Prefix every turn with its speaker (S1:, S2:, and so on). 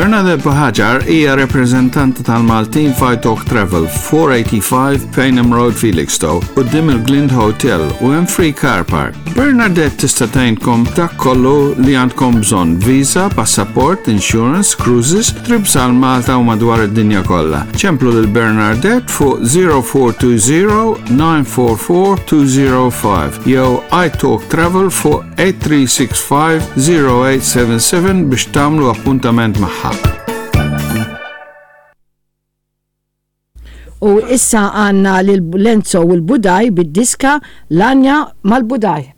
S1: Bernadette Bahajar hija reprezentanti tal-Maltin Fajtok Travel 485 Paynham Road, Felixstowe, quddiem il-Glint Hotel u hemm free car park. Bernadette tista' tgħinkom dak kollu li għandkom bżonn: visa, passaport, insurance, cruises, trips għal Malta u madwar id-dinja kollha. ċemplu lil Bernadette fuq 0420 944 205 jew iTalk Travel fuq 8365 0877 biex tagħmlu appuntament magħha.
S2: U issa għandna lil Lenzo u l-Budaj bid-diska Lanja mal-Budaj.